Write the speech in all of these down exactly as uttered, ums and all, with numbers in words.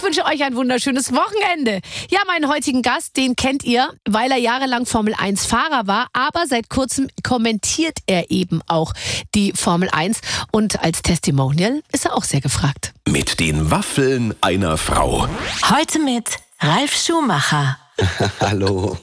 Ich wünsche euch ein wunderschönes Wochenende. Ja, meinen heutigen Gast, den kennt ihr, weil er jahrelang Formel eins Fahrer war, aber seit kurzem kommentiert er eben auch die Formel eins und als Testimonial ist er auch sehr gefragt. Mit den Waffeln einer Frau. Heute mit Ralf Schumacher. Hallo.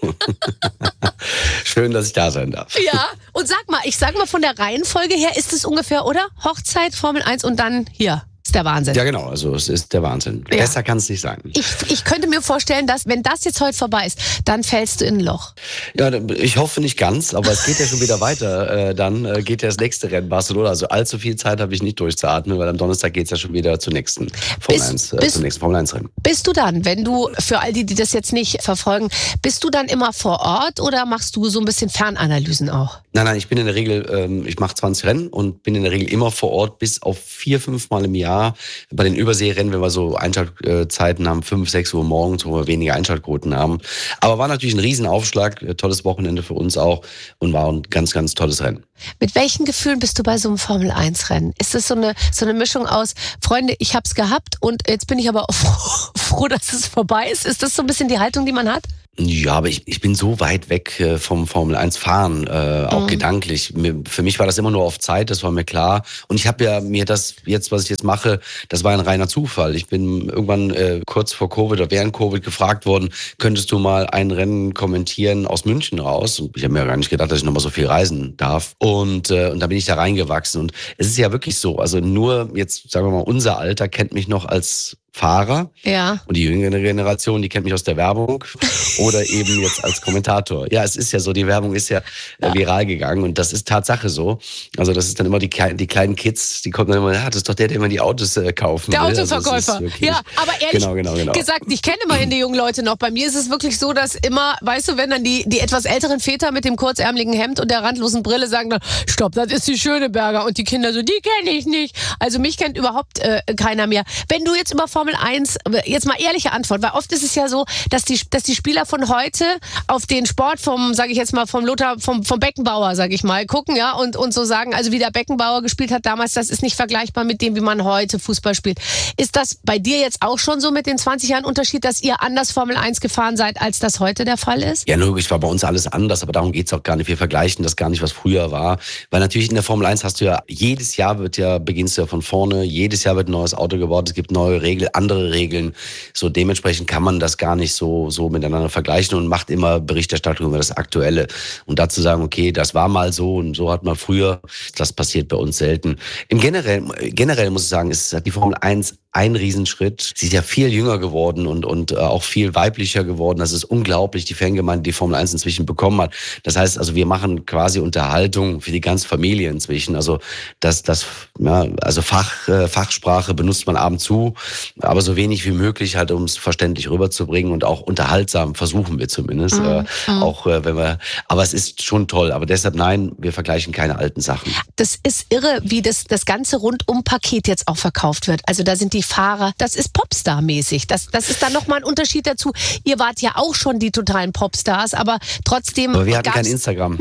Schön, dass ich da sein darf. Ja, und sag mal, ich sag mal von der Reihenfolge her, ist es ungefähr, oder? Hochzeit, Formel eins und dann hier. Ist der Wahnsinn. Ja, genau, also es ist der Wahnsinn. Ja. Besser kann es nicht sein. Ich, ich könnte mir vorstellen, dass wenn das jetzt heute vorbei ist, dann fällst du in ein Loch. Ja, ich hoffe nicht ganz, aber es geht ja schon wieder weiter. Äh, dann äh, geht ja das nächste Rennen Barcelona. Also allzu viel Zeit habe ich nicht durchzuatmen, weil am Donnerstag geht es ja schon wieder zur nächsten Formel eins, äh, zum nächsten Formel eins Rennen. Bist du dann, wenn du, für all die, die das jetzt nicht verfolgen, bist du dann immer vor Ort oder machst du so ein bisschen Fernanalysen auch? Nein, nein, ich bin in der Regel, ähm, ich mache zwanzig Rennen und bin in der Regel immer vor Ort, bis auf vier, fünf Mal im Jahr. Bei den Überseerennen, wenn wir so Einschaltzeiten haben, fünf, sechs Uhr morgens, wo wir weniger Einschaltquoten haben. Aber war natürlich ein Riesenaufschlag, tolles Wochenende für uns auch und war ein ganz, ganz tolles Rennen. Mit welchen Gefühlen bist du bei so einem Formel eins Rennen? Ist das so eine, so eine Mischung aus, Freunde, ich hab's gehabt und jetzt bin ich aber auch froh, froh, dass es vorbei ist? Ist das so ein bisschen die Haltung, die man hat? Ja, aber ich, ich bin so weit weg äh, vom Formel eins Fahren, äh, auch mhm. gedanklich. Mir, für mich war das immer nur auf Zeit, das war mir klar. Und ich habe ja mir das jetzt, was ich jetzt mache, das war ein reiner Zufall. Ich bin irgendwann äh, kurz vor Covid oder während Covid gefragt worden, könntest du mal ein Rennen kommentieren aus München raus? Und ich habe mir gar nicht gedacht, dass ich nochmal so viel reisen darf. Und, äh, und da bin ich da reingewachsen. Und es ist ja wirklich so, also nur jetzt, sagen wir mal, unser Alter kennt mich noch als Fahrer. Ja. Und die jüngere Generation, die kennt mich aus der Werbung oder eben jetzt als Kommentator. Ja, es ist ja so, die Werbung ist ja, ja. viral gegangen und das ist Tatsache so. Also das ist dann immer die, die kleinen Kids, die kommen dann immer, ja, das ist doch der, der immer die Autos äh, kaufen der will. Der Autoverkäufer. Also wirklich, ja, aber ehrlich genau, genau, genau. gesagt, ich kenne immerhin die jungen Leute noch. Bei mir ist es wirklich so, dass immer, weißt du, wenn dann die, die etwas älteren Väter mit dem kurzärmeligen Hemd und der randlosen Brille sagen dann, stopp, das ist die Schöneberger und die Kinder so, die kenne ich nicht. Also mich kennt überhaupt äh, keiner mehr. Wenn du jetzt über Formel eins, jetzt mal ehrliche Antwort, weil oft ist es ja so, dass die, dass die Spieler von heute auf den Sport vom, sage ich jetzt mal, vom Lothar, vom, vom Beckenbauer, sage ich mal, gucken, ja, und, und so sagen, also wie der Beckenbauer gespielt hat damals, das ist nicht vergleichbar mit dem, wie man heute Fußball spielt. Ist das bei dir jetzt auch schon so mit den zwanzig Jahren Unterschied, dass ihr anders Formel eins gefahren seid, als das heute der Fall ist? Ja, logisch, war bei uns alles anders, aber darum geht's auch gar nicht. Wir vergleichen das gar nicht, was früher war, weil natürlich in der Formel eins hast du ja, jedes Jahr wird ja, beginnst du ja von vorne, jedes Jahr wird ein neues Auto gebaut, es gibt neue Regeln, andere Regeln. So dementsprechend kann man das gar nicht so, so miteinander vergleichen und macht immer Berichterstattung über das Aktuelle. Und dazu sagen, okay, das war mal so und so hat man früher, das passiert bei uns selten. Im generell, generell muss ich sagen, ist die Formel eins ein Riesenschritt. Sie ist ja viel jünger geworden und, und auch viel weiblicher geworden. Das ist unglaublich, die Fangemeinde, die Formel eins inzwischen bekommen hat. Das heißt, also wir machen quasi Unterhaltung für die ganze Familie inzwischen. Also das, das, ja, also Fach, äh, Fachsprache benutzt man ab und zu, aber so wenig wie möglich halt, um es verständlich rüberzubringen und auch unterhaltsam versuchen wir zumindest. Mhm. Äh, auch äh, wenn wir, aber es ist schon toll. Aber deshalb nein, wir vergleichen keine alten Sachen. Das ist irre, wie das, das ganze Rundum-Paket jetzt auch verkauft wird. Also da sind die Fahrer, das ist Popstar-mäßig. Das, das ist dann nochmal ein Unterschied dazu. Ihr wart ja auch schon die totalen Popstars, aber trotzdem. Aber wir hatten kein Instagram. Nee.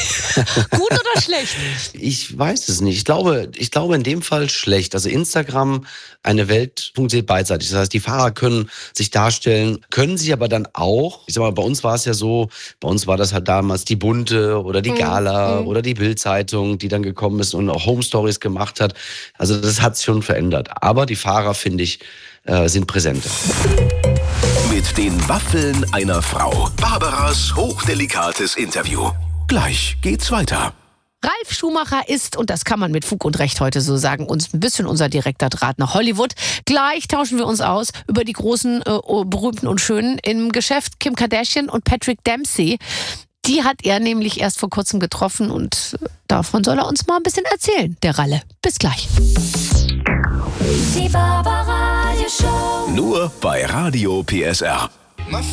Gut oder schlecht? Ich weiß es nicht. Ich glaube, ich glaube in dem Fall schlecht. Also Instagram, eine Welt funktioniert beidseitig. Das heißt, die Fahrer können sich darstellen, können sich aber dann auch, ich sag mal, bei uns war es ja so, bei uns war das halt damals die Bunte oder die Gala mhm. oder die Bild-Zeitung, die dann gekommen ist und auch Home Stories gemacht hat. Also das hat sich schon verändert. Aber die Fahrer, finde ich, äh, sind präsenter. Mit den Waffeln einer Frau. Barbaras hochdelikates Interview. Gleich geht's weiter. Ralf Schumacher ist, und das kann man mit Fug und Recht heute so sagen, uns ein bisschen unser direkter Draht nach Hollywood. Gleich tauschen wir uns aus über die großen, äh, berühmten und schönen im Geschäft, Kim Kardashian und Patrick Dempsey. Die hat er nämlich erst vor kurzem getroffen und davon soll er uns mal ein bisschen erzählen, der Ralle. Bis gleich. Die Barbara Radio Show. Nur bei Radio P S R.